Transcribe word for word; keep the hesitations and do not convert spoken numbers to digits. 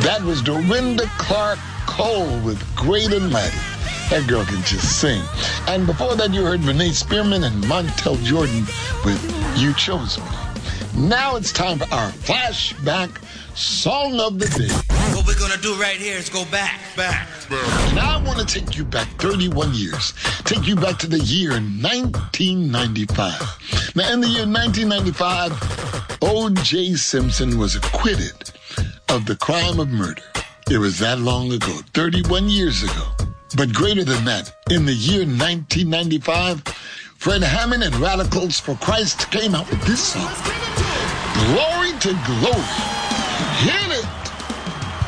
That was Dorinda Clark Cole with Great and Mighty. That girl can just sing. And before that, you heard Renee Spearman and Montel Jordan with You Chose Me. Now it's time for our flashback song of the day. What we're gonna do right here is go back, back, back. Now I want to take you back thirty-one years. Take you back to the year nineteen ninety-five. Now in the year nineteen ninety-five, O J Simpson was acquitted of the crime of murder. It was that long ago, thirty-one years ago. But greater than that, in the year nineteen ninety-five, Fred Hammond and Radicals for Christ came out with this song. Glory to glory. Hit it!